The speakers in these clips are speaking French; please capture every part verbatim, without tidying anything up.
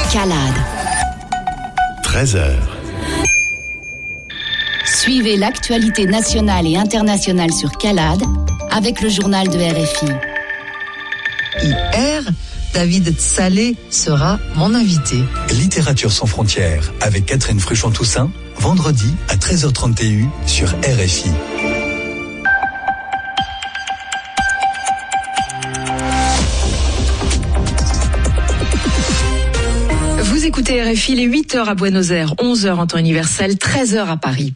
Calade. treize heures. Suivez l'actualité nationale et internationale sur Calade avec le journal de R F I. Hier, David Tsalé sera mon invité. Littérature sans frontières avec Catherine Fruchon-Toussaint, vendredi à treize heures trente et un sur R F I. Vous écoutez R F I, les huit heures à Buenos Aires, onze heures en temps universel, treize heures à Paris.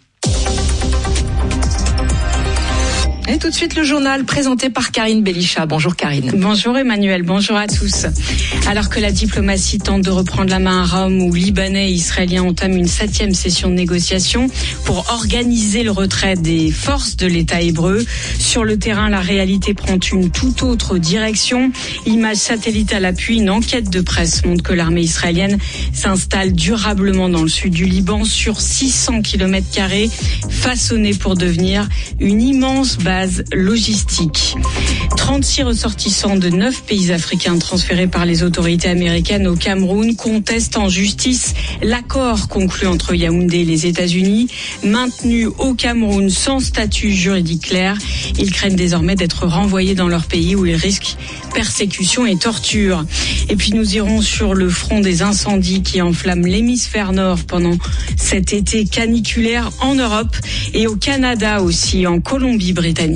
Et tout de suite le journal présenté par Karine Belisha. Bonjour Karine. Bonjour Emmanuel, bonjour à tous. Alors que la diplomatie tente de reprendre la main à Rome, où Libanais et Israéliens entament une septième session de négociation pour organiser le retrait des forces de l'État hébreu, sur le terrain, la réalité prend une toute autre direction. Images satellites à l'appui, une enquête de presse montre que l'armée israélienne s'installe durablement dans le sud du Liban sur six cents kilomètres carrés, façonnée pour devenir une immense base logistique. trente-six ressortissants de neuf pays africains transférés par les autorités américaines au Cameroun contestent en justice l'accord conclu entre Yaoundé et les États-Unis. Maintenus au Cameroun sans statut juridique clair, ils craignent désormais d'être renvoyés dans leur pays où ils risquent persécution et torture. Et puis nous irons sur le front des incendies qui enflamment l'hémisphère nord pendant cet été caniculaire en Europe et au Canada aussi, en Colombie-Britannique.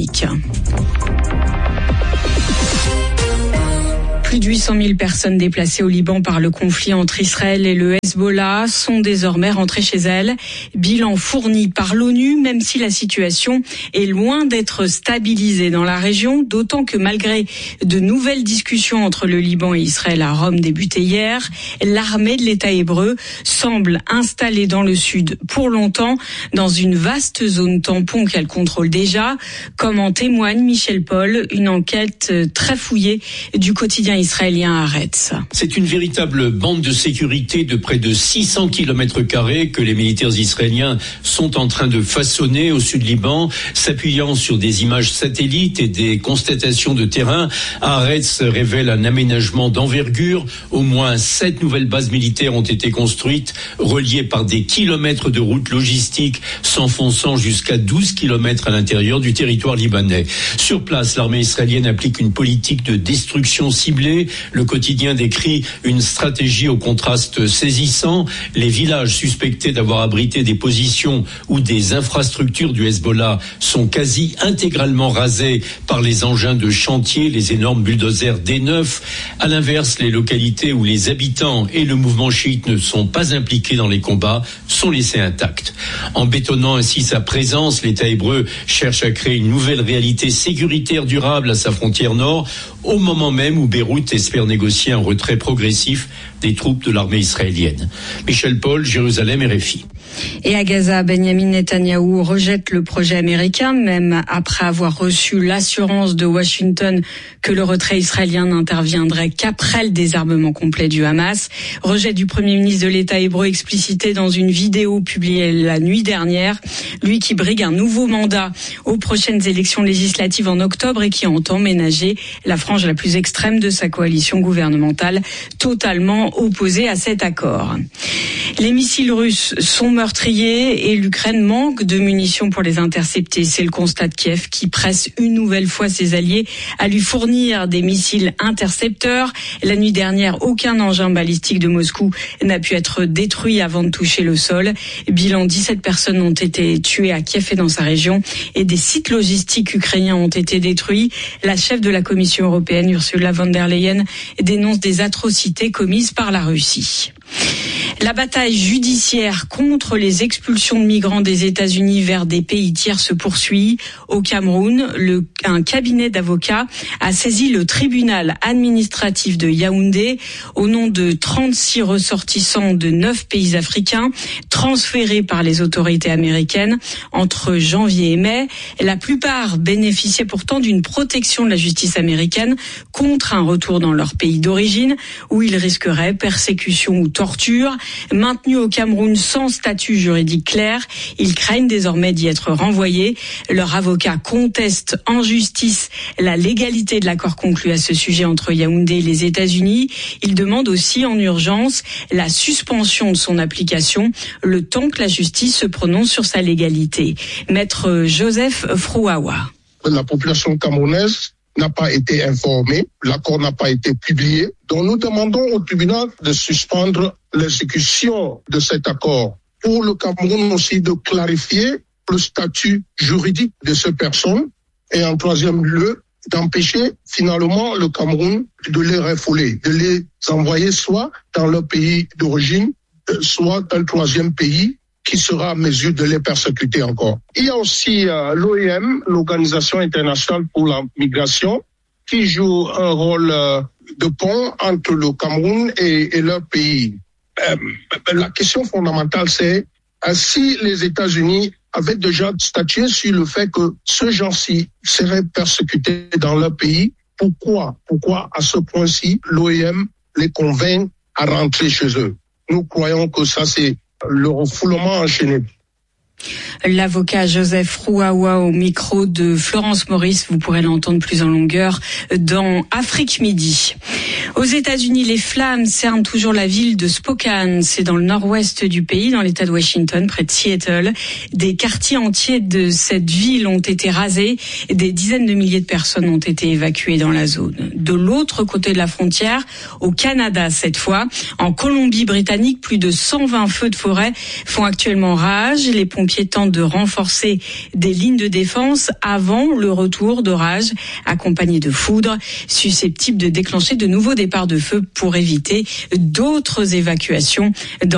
Plus de huit cent mille personnes déplacées au Liban par le conflit entre Israël et le Hezbollah sont désormais rentrées chez elles. Bilan fourni par l'ONU, même si la situation est loin d'être stabilisée dans la région, d'autant que malgré de nouvelles discussions entre le Liban et Israël à Rome débutées hier, l'armée de l'État hébreu semble installée dans le sud pour longtemps, dans une vaste zone tampon qu'elle contrôle déjà, comme en témoigne Michel Paul, une enquête très fouillée du quotidien israélien Haaretz. C'est une véritable bande de sécurité de près de six cents kilomètres carrés que les militaires israéliens sont en train de façonner au sud Liban, s'appuyant sur des images satellites et des constatations de terrain. Haaretz révèle un aménagement d'envergure. Au moins sept nouvelles bases militaires ont été construites, reliées par des kilomètres de routes logistiques, s'enfonçant jusqu'à douze kilomètres à l'intérieur du territoire libanais. Sur place, l'armée israélienne applique une politique de destruction ciblée. Le quotidien décrit une stratégie au contraste saisissant. Les villages suspectés d'avoir abrité des positions ou des infrastructures du Hezbollah sont quasi intégralement rasés par les engins de chantier, les énormes bulldozers D neuf. À l'inverse, les localités où les habitants et le mouvement chiite ne sont pas impliqués dans les combats sont laissés intacts. En bétonnant ainsi sa présence, l'État hébreu cherche à créer une nouvelle réalité sécuritaire durable à sa frontière nord, au moment même où Beyrouth espère négocier un retrait progressif des troupes de l'armée israélienne. Michel Paul, Jérusalem, R F I. Et à Gaza, Benjamin Netanyahou rejette le projet américain, même après avoir reçu l'assurance de Washington que le retrait israélien n'interviendrait qu'après le désarmement complet du Hamas. Rejet du Premier ministre de l'État hébreu explicité dans une vidéo publiée la nuit dernière. Lui qui brigue un nouveau mandat aux prochaines élections législatives en octobre et qui entend ménager la frange la plus extrême de sa coalition gouvernementale, totalement opposée à cet accord. Les missiles russes sont meurtriers et l'Ukraine manque de munitions pour les intercepter. C'est le constat de Kiev qui presse une nouvelle fois ses alliés à lui fournir des missiles intercepteurs. La nuit dernière, aucun engin balistique de Moscou n'a pu être détruit avant de toucher le sol. Bilan, dix-sept personnes ont été tuées à Kiev et dans sa région et des sites logistiques ukrainiens ont été détruits. La chef de la Commission européenne, Ursula von der Leyen, dénonce des atrocités commises par la Russie. La bataille judiciaire contre les expulsions de migrants des États-Unis vers des pays tiers se poursuit. Au Cameroun, le, un cabinet d'avocats a saisi le tribunal administratif de Yaoundé au nom de trente-six ressortissants de neuf pays africains transférés par les autorités américaines entre janvier et mai. La plupart bénéficiaient pourtant d'une protection de la justice américaine contre un retour dans leur pays d'origine où ils risqueraient persécution ou torture. maintenus au Cameroun sans statut juridique clair. Ils craignent désormais d'y être renvoyés. Leur avocat conteste en justice la légalité de l'accord conclu à ce sujet entre Yaoundé et les États-Unis. Il demande aussi en urgence la suspension de son application, le temps que la justice se prononce sur sa légalité. Maître Joseph Frouawa. La population camerounaise n'a pas été informée, l'accord n'a pas été publié. Donc nous demandons au tribunal de suspendre l'exécution de cet accord. Pour le Cameroun aussi de clarifier le statut juridique de ces personnes. Et en troisième lieu, d'empêcher finalement le Cameroun de les refouler, de les envoyer soit dans leur pays d'origine, soit dans un troisième pays qui sera à mesure de les persécuter encore. Il y a aussi euh, l'O I M, l'Organisation internationale pour la migration, qui joue un rôle euh, de pont entre le Cameroun et, et leur pays. Euh, la question fondamentale, c'est euh, si les États-Unis avaient déjà statué sur le fait que ce gens-ci seraient persécutés dans leur pays, pourquoi, pourquoi à ce point-ci, l'O I M les convainc à rentrer chez eux? Nous croyons que ça, c'est le refoulement enchaîné. L'avocat Joseph Frouawa au micro de Florence Maurice, vous pourrez l'entendre plus en longueur dans Afrique Midi. Aux États-Unis, les flammes cernent toujours la ville de Spokane. C'est dans le nord-ouest du pays, dans l'État de Washington, près de Seattle. Des quartiers entiers de cette ville ont été rasés. Des dizaines de milliers de personnes ont été évacuées dans la zone. De l'autre côté de la frontière, au Canada cette fois, en Colombie-Britannique, plus de cent vingt feux de forêt font actuellement rage. Les pompiers tentent de renforcer des lignes de défense avant le retour d'orages accompagnés de foudre, susceptibles de déclencher de nouveaux départs de feu pour éviter d'autres évacuations dans